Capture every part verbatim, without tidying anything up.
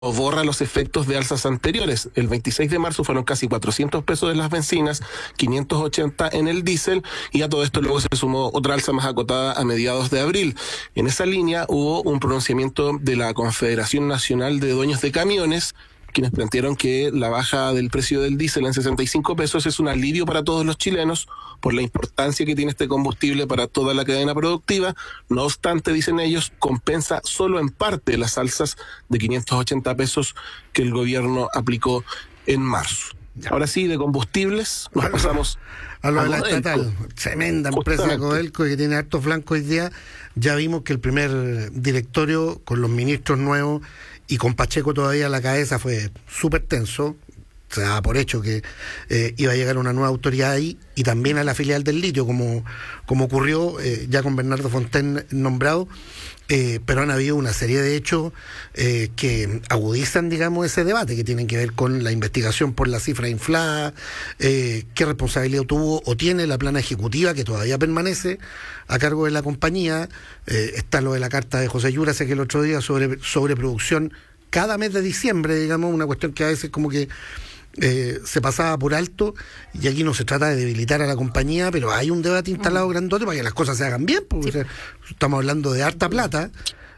borra los efectos de alzas anteriores. El veintiséis de marzo fueron casi cuatrocientos pesos en las bencinas, quinientos ochenta en el diésel, y a todo esto luego se sumó otra alza más acotada a mediados de abril. En esa línea hubo un pronunciamiento de la Confederación Nacional de Dueños de Camiones, quienes plantearon que la baja del precio del diésel en sesenta y cinco pesos es un alivio para todos los chilenos por la importancia que tiene este combustible para toda la cadena productiva. No obstante, dicen ellos, compensa solo en parte las alzas de quinientos ochenta pesos que el gobierno aplicó en marzo. Ya. Ahora sí, de combustibles, nos bueno, pasamos a lo de la estatal. Tremenda empresa de Codelco que tiene hartos blancos hoy día. Ya vimos que el primer directorio, con los ministros nuevos y con Pacheco todavía a la cabeza, fue súper tenso. Se daba por hecho que eh, iba a llegar una nueva autoridad ahí, y también a la filial del litio, como, como ocurrió eh, ya con Bernardo Fontaine nombrado. Eh, pero han habido una serie de hechos eh, que agudizan, digamos, ese debate, que tienen que ver con la investigación por la cifra inflada, eh, qué responsabilidad tuvo o tiene la plana ejecutiva, que todavía permanece a cargo de la compañía. Eh, está lo de la carta de José Yura, sé que el otro día, sobre sobreproducción cada mes de diciembre, digamos, una cuestión que a veces como que Eh, se pasaba por alto, y aquí no se trata de debilitar a la compañía, pero hay un debate instalado grandote para que las cosas se hagan bien, porque sí. O sea, estamos hablando de harta plata,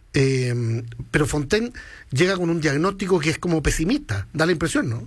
eh, pero Fontaine llega con un diagnóstico que es como pesimista, da la impresión, ¿no?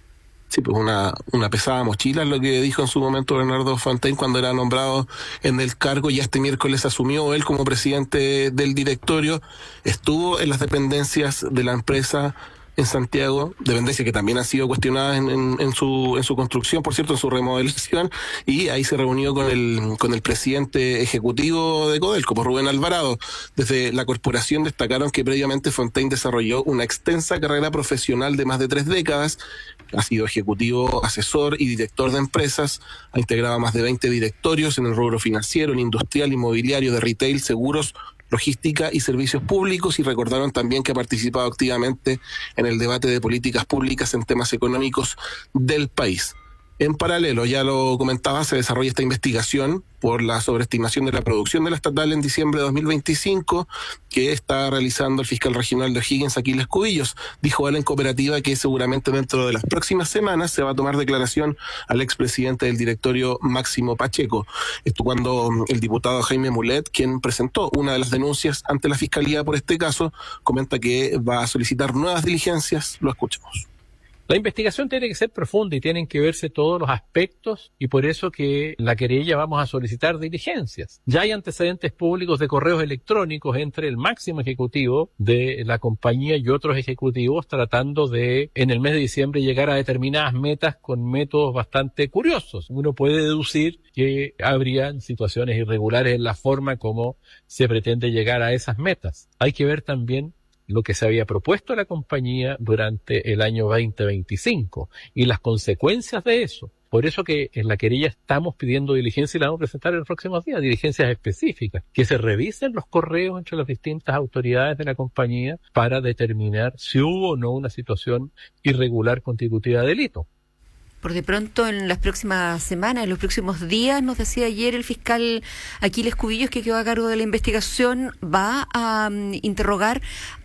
Sí, pues una, una pesada mochila es lo que dijo en su momento Bernardo Fontaine cuando era nombrado en el cargo. Ya este miércoles asumió él como presidente del directorio, estuvo en las dependencias de la empresa en Santiago, dependencia que también ha sido cuestionada en, en, en su en su construcción, por cierto, en su remodelación, y ahí se reunió con el con el presidente ejecutivo de Codelco, por Rubén Alvarado. Desde la corporación destacaron que previamente Fontaine desarrolló una extensa carrera profesional de más de tres décadas, ha sido ejecutivo, asesor y director de empresas, ha integrado más de veinte directorios en el rubro financiero, en industrial, inmobiliario, de retail, seguros, logística y servicios públicos, y recordaron también que ha participado activamente en el debate de políticas públicas en temas económicos del país. En paralelo, ya lo comentaba, se desarrolla esta investigación por la sobreestimación de la producción de la estatal en diciembre de dos mil veinticinco, que está realizando el fiscal regional de O'Higgins, Aquiles Cubillos. Dijo él en Cooperativa que seguramente dentro de las próximas semanas se va a tomar declaración al expresidente del directorio, Máximo Pacheco. Esto cuando el diputado Jaime Mulet, quien presentó una de las denuncias ante la fiscalía por este caso, comenta que va a solicitar nuevas diligencias. Lo escuchamos. La investigación tiene que ser profunda y tienen que verse todos los aspectos, y por eso que la querella vamos a solicitar diligencias. Ya hay antecedentes públicos de correos electrónicos entre el máximo ejecutivo de la compañía y otros ejecutivos tratando de, en el mes de diciembre, llegar a determinadas metas con métodos bastante curiosos. Uno puede deducir que habrían situaciones irregulares en la forma como se pretende llegar a esas metas. Hay que ver también lo que se había propuesto a la compañía durante el año veinte veinticinco y las consecuencias de eso. Por eso que en la querella estamos pidiendo diligencia, y la vamos a presentar en los próximos días, diligencias específicas, que se revisen los correos entre las distintas autoridades de la compañía para determinar si hubo o no una situación irregular constitutiva de delito. Por de pronto, en las próximas semanas, en los próximos días, nos decía ayer el fiscal Aquiles Cubillos, que quedó a cargo de la investigación, va a um, interrogar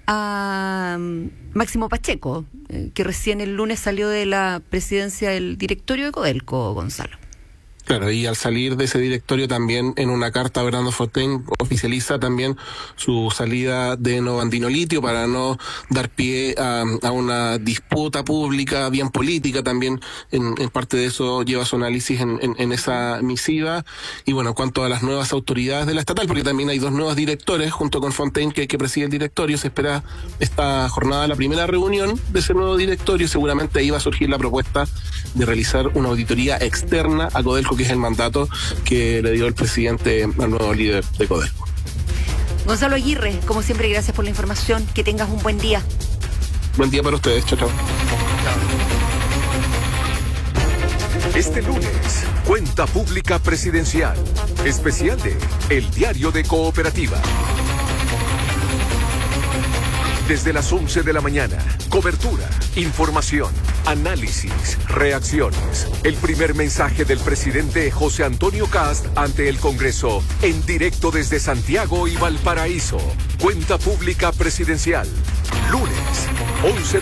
a um, Máximo Pacheco, eh, que recién el lunes salió de la presidencia del directorio de Codelco, Gonzalo. Claro, y al salir de ese directorio también, en una carta, Bernardo Fontaine oficializa también su salida de Novandino Litio para no dar pie a, a una disputa pública bien política. También en, en parte de eso lleva su análisis en, en, en esa misiva. Y bueno, en cuanto a las nuevas autoridades de la estatal, porque también hay dos nuevos directores junto con Fontaine que, que preside el directorio, se espera esta jornada la primera reunión de ese nuevo directorio. Seguramente ahí va a surgir la propuesta de realizar una auditoría externa a Codelco, que es el mandato que le dio el presidente al nuevo líder de Codelco. Gonzalo Aguirre, como siempre, gracias por la información. Que tengas un buen día. Buen día para ustedes. Chao, chao. Este lunes, Cuenta Pública Presidencial, especial de El Diario de Cooperativa. Desde las once de la mañana, cobertura, información, análisis, reacciones. El primer mensaje del presidente José Antonio Kast ante el Congreso, en directo desde Santiago y Valparaíso. Cuenta Pública Presidencial, lunes, once